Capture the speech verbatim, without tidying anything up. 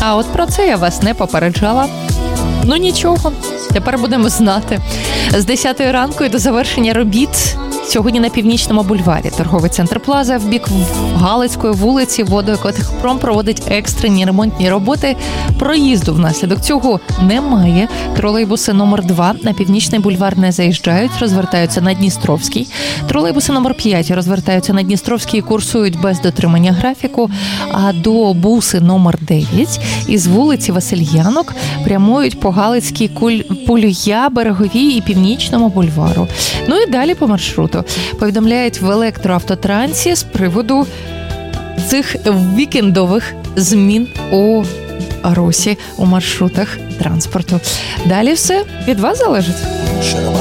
А от про це я вас не попереджала. Ну нічого, тепер будемо знати. З десятої ранку і до завершення робіт сьогодні на Північному бульварі торговий центр Плаза в бік Галицької вулиці Водоекотехпром проводить екстрені ремонтні роботи. Проїзду внаслідок цього немає. Тролейбуси номер два на Північний бульвар не заїжджають, розвертаються на Дністровський. Тролейбуси номер п'ять розвертаються на Дністровський і курсують без дотримання графіку. А до буси номер дев'ять із вулиці Васильянок прямують по Галицькій, Пулюя, Береговій і Північному бульвару. Ну і далі по маршруту. Повідомляють в електроавтотрансі з приводу цих вікендових змін у русі, у маршрутах транспорту. Далі все від вас залежить.